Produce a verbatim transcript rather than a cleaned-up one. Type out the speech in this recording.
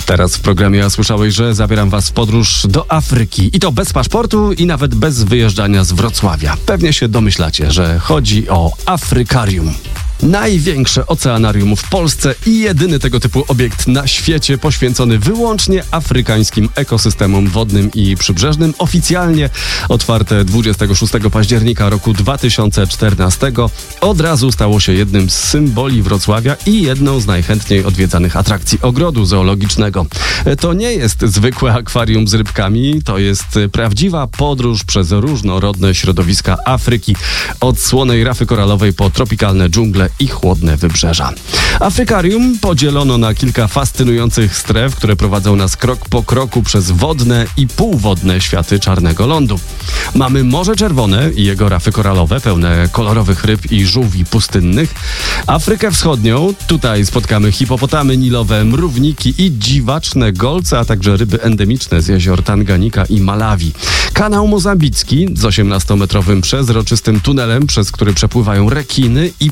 Teraz w programie a słyszałeś, że zabieram was w podróż do Afryki. I to bez paszportu i nawet bez wyjeżdżania z Wrocławia. Pewnie się domyślacie, że chodzi o Afrykarium. Największe oceanarium w Polsce i jedyny tego typu obiekt na świecie poświęcony wyłącznie afrykańskim ekosystemom wodnym i przybrzeżnym. Oficjalnie otwarte dwudziestego szóstego października roku dwa tysiące czternastego. Od razu stało się jednym z symboli Wrocławia i jedną z najchętniej odwiedzanych atrakcji ogrodu zoologicznego. To nie jest zwykłe akwarium z rybkami, to jest prawdziwa podróż przez różnorodne środowiska Afryki. Od słonej rafy koralowej po tropikalne dżungle i chłodne wybrzeża. Afrykarium podzielono na kilka fascynujących stref, które prowadzą nas krok po kroku przez wodne i półwodne światy czarnego lądu. Mamy Morze Czerwone i jego rafy koralowe, pełne kolorowych ryb i żółwi pustynnych. Afrykę Wschodnią, tutaj spotkamy hipopotamy nilowe, mrówniki i dziwaczne golce, a także ryby endemiczne z jezior Tanganika i Malawi. Kanał Mozambicki z osiemnastometrowym przezroczystym tunelem, przez który przepływają rekiny i